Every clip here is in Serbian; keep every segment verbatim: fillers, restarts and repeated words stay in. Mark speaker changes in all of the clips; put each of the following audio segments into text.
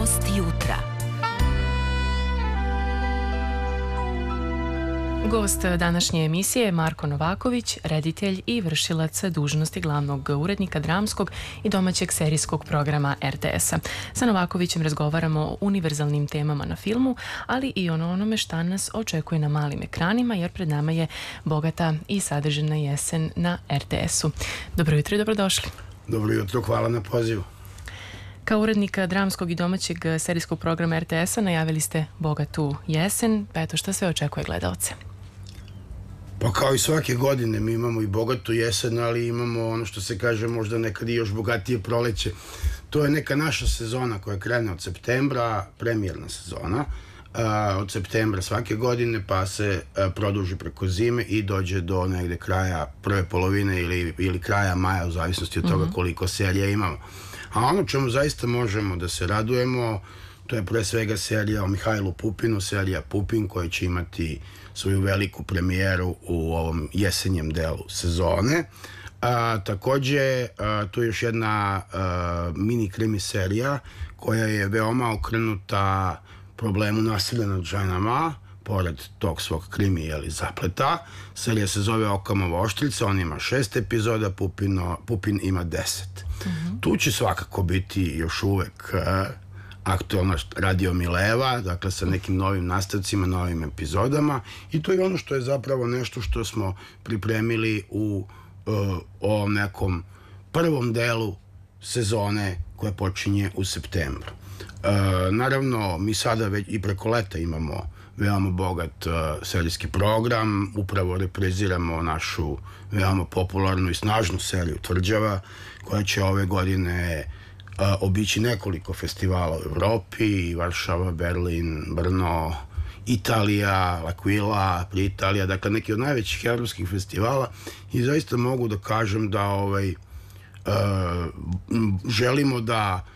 Speaker 1: Gost jutra. Gost današnje emisije je Marko Novaković, reditelj i vršilac dužnosti glavnog urednika dramskog i domaćeg serijskog programa er te es-a. Sa Novakovićem razgovaramo o univerzalnim temama na filmu, ali i o onome šta nas očekuje na malim ekranima, jer pred nama je bogata i sadržajna jesen na er te es-u. Dobro jutro i dobrodošli.
Speaker 2: Dobro jutro, hvala na pozivu.
Speaker 1: Kao urednika dramskog i domaćeg serijskog programa er te es-a najavili ste bogatu jesen, pa eto šta sve očekuje gledalce?
Speaker 2: Pa kao i svake godine mi imamo i bogatu jesen, ali imamo ono što se kaže možda nekad i još bogatije proleće. To je neka naša sezona koja krene od septembra, premijerna sezona, od septembra svake godine, pa se produži preko zime i dođe do negde kraja prve polovine ili, ili kraja maja, u zavisnosti od toga koliko serija imamo. A ono čemu zaista možemo da se radujemo, to je pre svega serija o Mihajlu Pupinu, serija Pupin, koja će imati svoju veliku premijeru u ovom jesenjem delu sezone. A, takođe, a, tu je još jedna a, mini krimi serija koja je veoma okrenuta problemu nasilja nad ženama, pored tog svog krimi, jeli, zapleta. Serija se zove Okamova oštrica, on ima šest epizoda, Pupino, Pupin ima deset. Mm-hmm. Tu će svakako biti još uvek a, aktualna Radio Mileva, dakle sa nekim novim nastavcima, novim epizodama, i to je ono što je zapravo nešto što smo pripremili u uh, ovom nekom prvom delu sezone koja počinje u septembru. Uh, naravno, mi sada već i preko leta imamo veoma bogat uh, serijski program, upravo repriziramo našu veoma popularnu i snažnu seriju Tvrđava, koja će ove godine Uh, obići nekoliko festivala u Evropi, Varšava, Berlin, Brno, Italija, L'Aquila, prije Italija, dakle neki od najvećih evropskih festivala, i zaista mogu da kažem da ovaj, uh, želimo da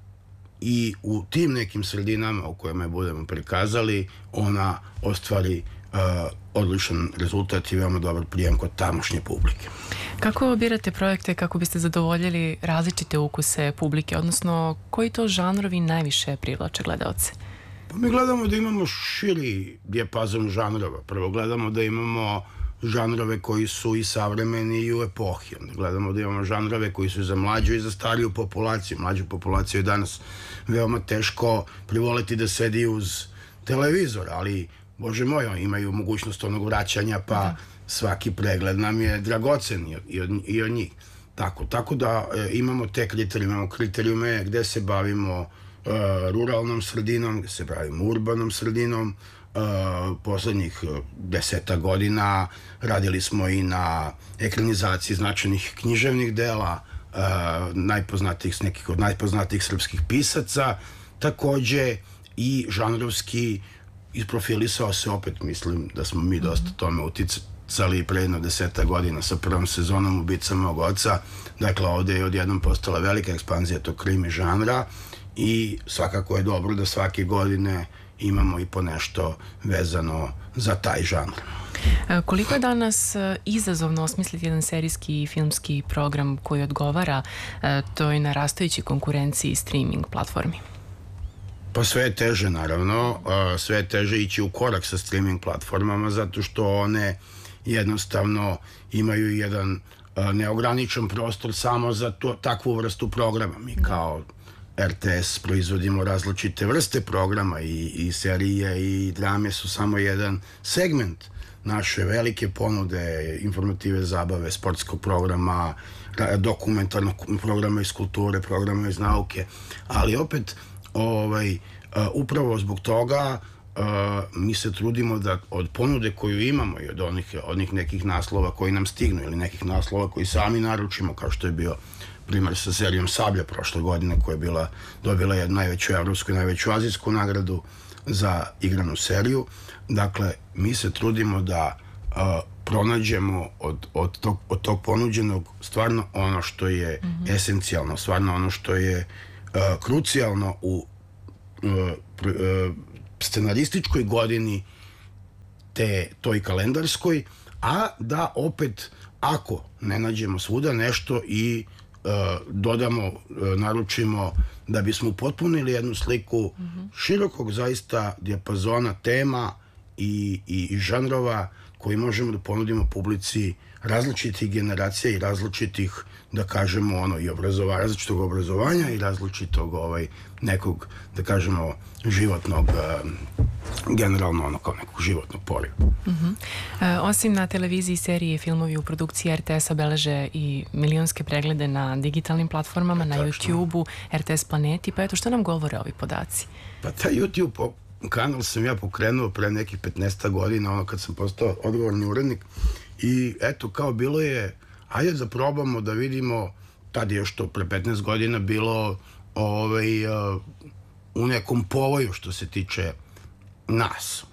Speaker 2: i u tim nekim sredinama u kojima je budemo prikazali, ona ostvari uh, odličan rezultat i veoma dobar prijem kod tamošnje publike.
Speaker 1: Kako birate projekte kako biste zadovoljili različite ukuse publike, odnosno koji to žanrovi najviše privlače gledalce?
Speaker 2: Pa mi gledamo da imamo širi dijapazon žanrova. Prvo gledamo da imamo žanrove koji su i savremeni i u epohi. Onda gledamo da imamo žanrove koji su za mlađu i za stariju populaciju. Mlađu populaciju je danas veoma teško privoliti da sedi uz televizor, ali, Bože moj, imaju mogućnost onog vraćanja, pa da. Svaki pregled nam je dragocen i od, i od, i od njih. Tako, tako da e, imamo te kriterijume, imamo kriterijume gde se bavimo e, ruralnom sredinom, gde se bavimo urbanom sredinom. E, poslednjih deseta godina radili smo i na ekranizaciji značajnih književnih dela, e, najpoznatijih, nekih od najpoznatijih srpskih pisaca, takođe i žanrovski isprofilisao se, opet mislim da smo mi dosta tome uticali pre jedno deseta godina sa prvom sezonom Ubica mog oca. Dakle, ovde je odjednom postala velika ekspanzija tog krimi žanra i svakako je dobro da svake godine imamo i po nešto vezano za taj žanr.
Speaker 1: Koliko je danas izazovno osmisliti jedan serijski i filmski program koji odgovara toj narastajućoj konkurenciji streaming platformi?
Speaker 2: Pa sve je teže, naravno, sve je teže ići u korak sa streaming platformama, zato što one jednostavno imaju jedan neograničen prostor samo za to, takvu vrstu programa. Mi kao er te es proizvodimo različite vrste programa, i, i serije i drame su samo jedan segment naše velike ponude, informative, zabave, sportskog programa, dokumentarnog programa iz kulture, programa iz nauke, ali opet Ovaj, uh, upravo zbog toga uh, mi se trudimo da od ponude koju imamo i od onih, onih nekih naslova koji nam stignu ili nekih naslova koji sami naručimo, kao što je bio primjer sa serijom Sablja prošle godine, koja je bila, dobila jednu najveću evropsku i najveću azijsku nagradu za igranu seriju. Dakle, mi se trudimo da uh, pronađemo od, od, tog, od tog ponuđenog stvarno ono što je mm-hmm. esencijalno, stvarno ono što je Uh, krucijalno u uh, pr, uh, scenarističkoj godini, te toj kalendarskoj, a da opet, ako ne nađemo svuda, nešto i dodamo, naručimo, da bismo upotpunili jednu sliku širokog zaista dijapazona tema i, i, i žanrova koji možemo da ponudimo publici različitih generacija i različitih, da kažemo, ono, i obrazova, različitog obrazovanja i različitog ovaj, nekog, da kažemo, životnog, generalno ono kao nekog životnog poriva.
Speaker 1: Uh-huh. e, osim na televiziji, serije i filmovi u produkciji er te es-a beleže i milionske preglede na digitalnim platformama, na YouTube-u, er te es Planeti, pa eto, što nam govore ovi podaci?
Speaker 2: Pa taj YouTube kanal sam ja pokrenuo pre nekih petnaest godina, ono kad sam postao odgovorni urednik, i eto, kao bilo je, ajde da probamo da vidimo, tad je još to pre petnaest godina bilo ovaj, uh, u nekom povoju što se tiče nas.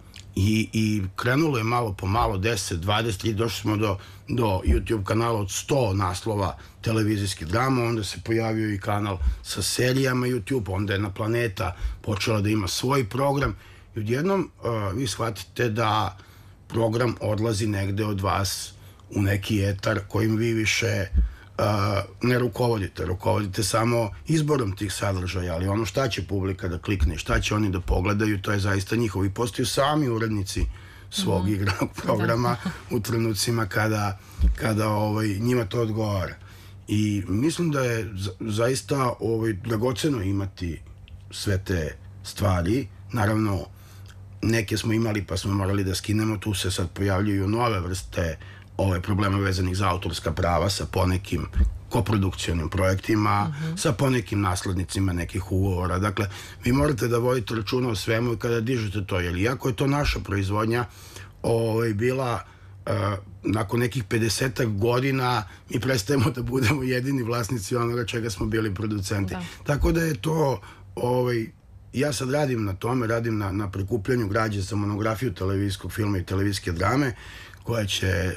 Speaker 2: I, i krenulo je malo po malo, deset, dvadeset, i došli smo do, do YouTube kanala od sto naslova televizijskih drama, onda se pojavio i kanal sa serijama YouTube, onda je Na Planeta počela da ima svoj program i odjednom uh, vi shvatite da program odlazi negde od vas u neki etar kojim vi više uh, ne rukovodite. Rukovodite samo izborom tih sadržaja, ali ono šta će publika da klikne, šta će oni da pogledaju, to je zaista njihovo. I postaju sami urednici svog mm-hmm. igranog programa u trenucima kada, kada ovaj, njima to odgovara. I mislim da je zaista ovaj, dragoceno imati sve te stvari. Naravno, neke smo imali pa smo morali da skinemo, tu se sad pojavljuju nove vrste ove problema vezanih za autorska prava sa ponekim koprodukcionim projektima, uh-huh. sa ponekim naslednicima nekih ugovora. Dakle, vi morate da vodite računa o svemu i kada dižete to, jer iako je to naša proizvodnja ovaj, bila uh, nakon nekih pedesetak godina mi prestajemo da budemo jedini vlasnici onoga čega smo bili producenti. Da. Tako da je to ovaj, ja sad radim na tome, radim na, na prikupljanju građe za monografiju televizijskog filma i televizijske drame, koja će,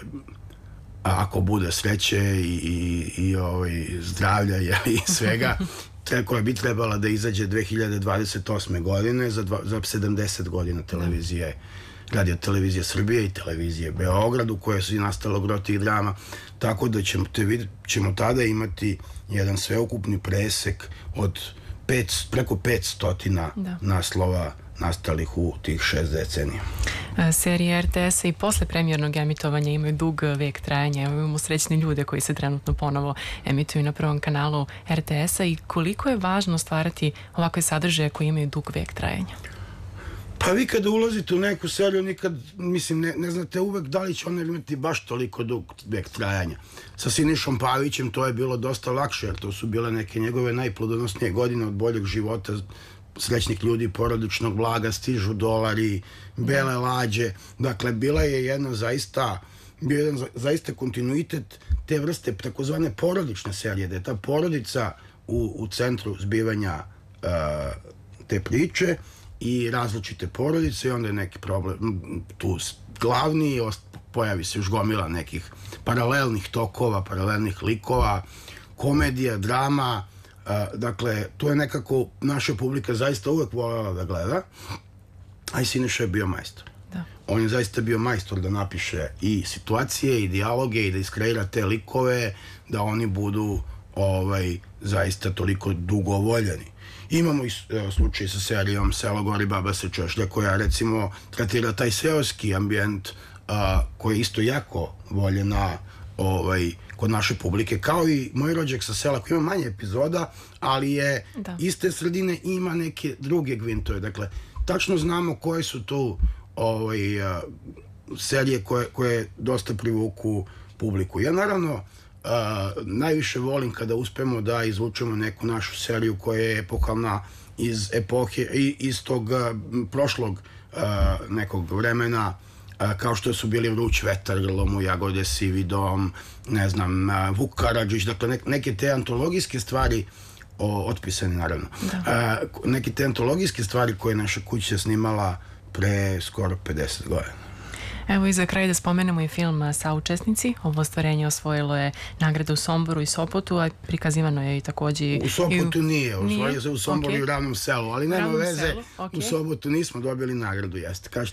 Speaker 2: ako bude sreće i, i, i ovaj, zdravlja i svega, koja bi trebala da izađe dve hiljade dvadeset osme godine za, dva, za sedamdeset godina televizije, radio televizije Srbije i televizije Beograd, u kojoj su i nastalo gro tih drama, tako da ćemo, te vid, ćemo tada imati jedan sveukupni presek od pet, preko petstotina da. naslova nastalih u tih šest decenija.
Speaker 1: Serije er te es-a i posle premijernog emitovanja imaju dug vek trajanja. Imamo srećne ljude koji se trenutno ponovo emituju na prvom kanalu er te es-a i koliko je važno stvarati ovakve sadržaje koji imaju dug vek trajanja?
Speaker 2: Pa vi kada ulazite u neku seriju, nikad, mislim, ne, ne znate uvek da li će ona imati baš toliko dug vek trajanja. Sa Sinišom Pavićem to je bilo dosta lakše, jer to su bile neke njegove najplodonosnije godine od boljeg života, srećnih ljudi, porodičnog blaga, stižu dolari, bele lađe. Dakle, bila je jedna zaista, bio jedan za, zaista kontinuitet te vrste takozvane porodične serije, da je ta porodica u, u centru zbivanja uh, te priče i različite porodice, i onda je neki problem tu glavni, pojavi se još gomila nekih paralelnih tokova, paralelnih likova, komedija, drama. Uh, dakle, to je nekako naša publika zaista uvek voljela da gleda, a i Siniša je bio majstor. Da. On je zaista bio majstor da napiše i situacije i dijaloge i da iskreira te likove, da oni budu ovaj, zaista toliko dugovoljeni. Imamo i evo, slučaj sa serijom Selo gori, baba se češlja, koja recimo tratira taj seoski ambijent uh, koji je isto jako voljena ovaj, kod naše publike, kao i Moj rođak sa sela, koji ima manje epizoda, ali je da. iste sredine i ima neke druge gvintove. Dakle, tačno znamo koje su tu ovaj, uh, serije koje, koje dosta privuku publiku. Ja naravno uh, najviše volim kada uspemo da izvučemo neku našu seriju koja je epohalna iz epohe, iz tog uh, prošlog uh, nekog vremena, kao što su bili Vruć vetar, Grlom u jagode, Sivi dom, ne znam, Vuk Karadžić, dakle neke te antologijske stvari, o, otpisane naravno, a, neke te antologijske stvari koje je naša kuća snimala pre skoro pedeset godina.
Speaker 1: Evo i za kraj da spomenemo i film Saučesnici. Ovo ostvarenje osvojilo je nagrade u Somboru i Sopotu, a prikazivano je i takođe...
Speaker 2: U Sopotu i u... nije, osvojio se u Somboru okay. i u Ravnom selu, ali nema veze, okay. u Sopotu nismo dobili nagradu, jeste, kažete.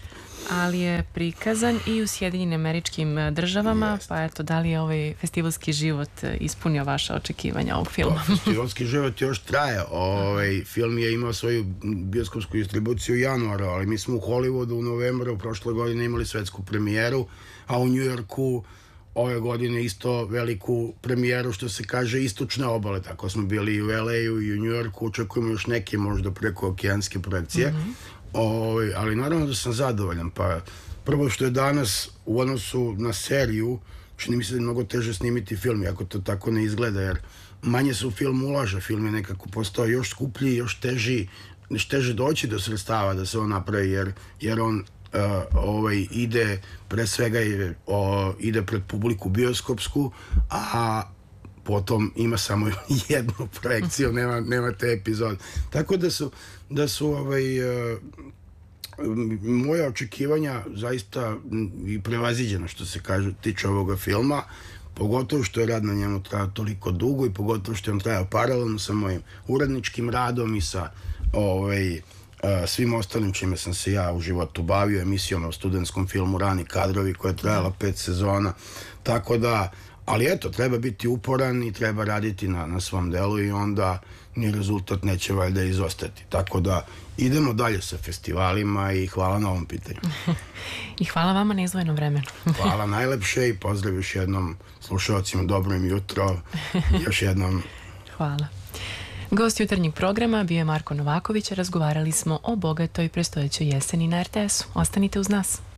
Speaker 1: ali je prikazan i u Sjedinjenim Američkim Državama,
Speaker 2: Jeste.
Speaker 1: pa eto, da li je ovaj festivalski život ispunio vaše očekivanja ovog filma?
Speaker 2: Pa, festivalski život još traje. Ovaj, film je imao svoju bioskopsku distribuciju u januaru, ali mi smo u Hollywoodu u novembru prošle godine imali svetsku premijeru, a u Njujorku ove godine isto veliku premijeru, što se kaže, istočne obale. Tako smo bili i u el ej-u i u Njujorku, očekujemo još neke možda preko okeanske projekcije. Mm-hmm. Ovaj, ali naravno da sam zadovoljan. Pa prvo što je danas u odnosu na seriju, čini mi se da je mnogo teže snimiti film, ako to tako ne izgleda, jer manje se u film ulaže, film je nekako postao još skuplji, još teži, još teže doći do sredstava da se on napravi, jer, jer on uh, ovaj, ide, pre svega je, o, ide pred publiku bioskopsku, a potom ima samo jednu projekciju, nema, nema te epizode. Tako da su, da su ovaj, uh, moja očekivanja zaista i prevaziđena što se kaže tiče ovoga filma, pogotovo što je rad na njemu trajao toliko dugo i pogotovo što je on trajao paralelno sa mojim uredničkim radom i sa ovaj, svim ostalim čime sam se ja u životu bavio, emisijom o studentskom filmu Rani kadrovi koja je trajala pet sezona, tako da, ali eto, treba biti uporan i treba raditi na, na svom delu i onda ni rezultat neće valjda izostati. Tako da idemo dalje sa festivalima i hvala na ovom pitanju.
Speaker 1: I hvala vama na izdvojenom vremenu.
Speaker 2: Hvala najlepše i pozdrav još jednom slušalcima, dobro im jutro, još jednom.
Speaker 1: Hvala. Gost jutarnjeg programa bio je Marko Novaković, razgovarali smo o bogatoj predstojećoj jeseni na er te esu. Ostanite uz nas.